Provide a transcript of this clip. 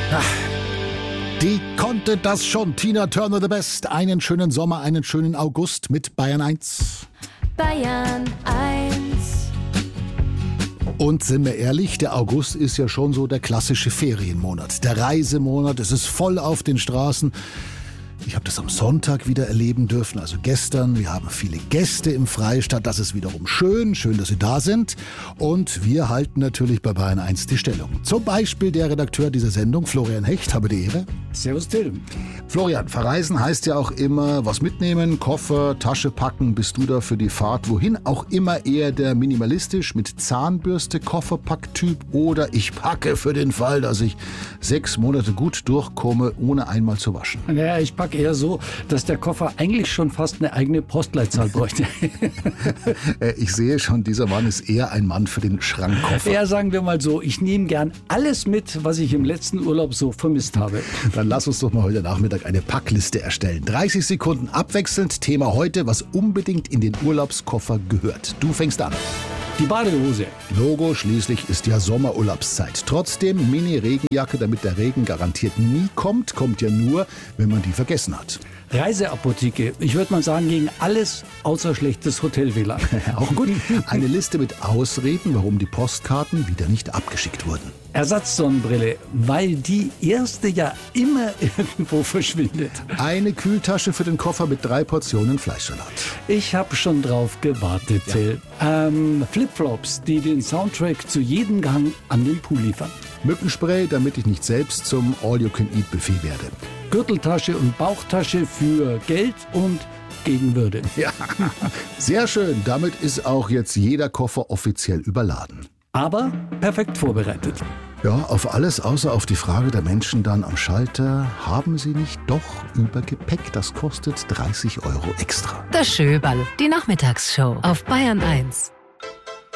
Die konnte das schon. Tina Turner the Best. Einen schönen Sommer, einen schönen August mit Bayern 1. Bayern 1. Und sind wir ehrlich, der August ist ja schon so der klassische Ferienmonat. Der Reisemonat, es ist voll auf den Straßen. Ich habe das am Sonntag wieder erleben dürfen, also gestern. Wir haben viele Gäste im Freistaat. Das ist wiederum schön, dass Sie da sind. Und wir halten natürlich bei Bayern 1 die Stellung. Zum Beispiel der Redakteur dieser Sendung, Florian Hecht. Habe die Ehre. Servus Till. Florian, verreisen heißt ja auch immer was mitnehmen, Koffer, Tasche packen. Bist du da für die Fahrt wohin? Auch immer eher der minimalistisch mit Zahnbürste Kofferpacktyp oder ich packe für den Fall, dass ich 6 Monate gut durchkomme, ohne einmal zu waschen. Naja, ich packe eher so, dass der Koffer eigentlich schon fast eine eigene Postleitzahl bräuchte. Ich sehe schon, dieser Mann ist eher ein Mann für den Schrankkoffer. Ja, sagen wir mal so, ich nehme gern alles mit, was ich im letzten Urlaub so vermisst habe. Dann lass uns doch mal heute Nachmittag eine Packliste erstellen. 30 Sekunden abwechselnd. Thema heute, was unbedingt in den Urlaubskoffer gehört. Du fängst an. Die Badehose. Logo, schließlich ist ja Sommerurlaubszeit. Trotzdem Mini-Regenjacke, damit der Regen garantiert nie kommt. Kommt ja nur, wenn man die vergessen hat. Reiseapotheke. Ich würde mal sagen, gegen alles außer schlechtes Hotel-WLAN. Auch gut. Eine Liste mit Ausreden, warum die Postkarten wieder nicht abgeschickt wurden. Ersatzsonnenbrille, weil die erste ja immer irgendwo verschwindet. Eine Kühltasche für den Koffer mit 3 Portionen Fleischsalat. Ich habe schon drauf gewartet, Till. Flipflops, die den Soundtrack zu jedem Gang an den Pool liefern. Mückenspray, damit ich nicht selbst zum All-You-Can-Eat-Buffet werde. Gürteltasche und Bauchtasche für Geld und gegen Würde. Ja, sehr schön. Damit ist auch jetzt jeder Koffer offiziell überladen. Aber perfekt vorbereitet. Ja, auf alles außer auf die Frage der Menschen dann am Schalter. Haben Sie nicht doch Übergepäck? Das kostet 30 € extra. Das Schöberl, die Nachmittagsshow auf Bayern 1.